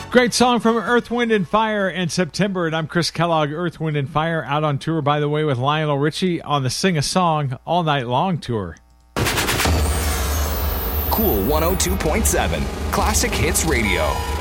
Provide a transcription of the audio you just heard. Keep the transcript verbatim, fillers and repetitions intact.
Great song from Earth, Wind, and Fire in September. And I'm Chris Kellogg, Earth, Wind, and Fire, out on tour, by the way, with Lionel Richie on the Sing a Song All Night Long tour. Cool one oh two point seven, Classic Hits Radio.